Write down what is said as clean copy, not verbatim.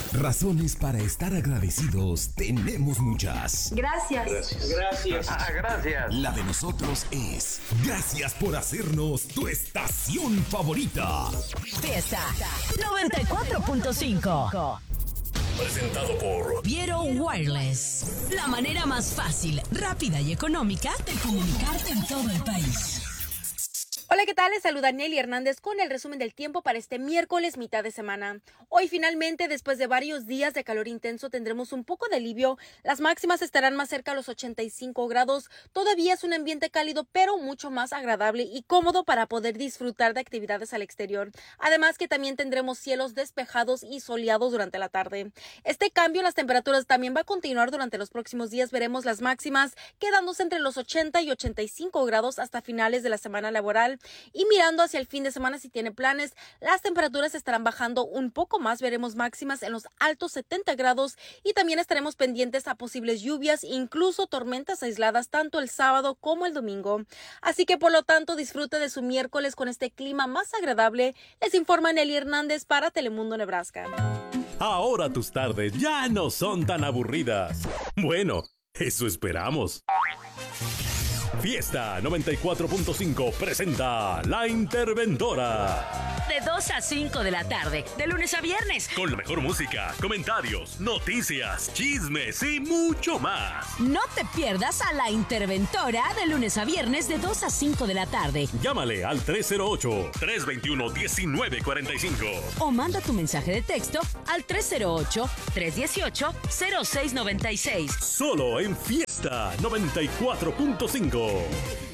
Razones para estar agradecidos tenemos muchas. Gracias. Gracias. La de nosotros es gracias por hacernos tu estación favorita. Fiesta 94.5. Presentado por Viero Wireless. La manera más fácil, rápida y económica de comunicarte en todo el país. Hola, ¿qué tal? Les saluda Nelly Hernández con el resumen del tiempo para este miércoles, mitad de semana. Hoy finalmente, después de varios días de calor intenso, tendremos un poco de alivio. Las máximas estarán más cerca a los 85 grados. Todavía es un ambiente cálido, pero mucho más agradable y cómodo para poder disfrutar de actividades al exterior. Además que también tendremos cielos despejados y soleados durante la tarde. Este cambio en las temperaturas también va a continuar durante los próximos días. Veremos las máximas quedándose entre los 80 y 85 grados hasta finales de la semana laboral. Y mirando hacia el fin de semana, si tiene planes, las temperaturas estarán bajando un poco más. Veremos máximas en los altos 70 grados y también estaremos pendientes a posibles lluvias, incluso tormentas aisladas, tanto el sábado como el domingo. Así que, por lo tanto, disfrute de su miércoles con este clima más agradable. Les informa Nelly Hernández para Telemundo Nebraska. Ahora tus tardes ya no son tan aburridas. Bueno, eso esperamos. Fiesta 94.5 presenta La Interventora. De 2 a 5 de la tarde, de lunes a viernes. Con la mejor música, comentarios, noticias, chismes y mucho más. No te pierdas a La Interventora de lunes a viernes de 2 a 5 de la tarde. Llámale al 308-321-1945. O manda tu mensaje de texto al 308-318-0696. Solo en Fiesta 94.5.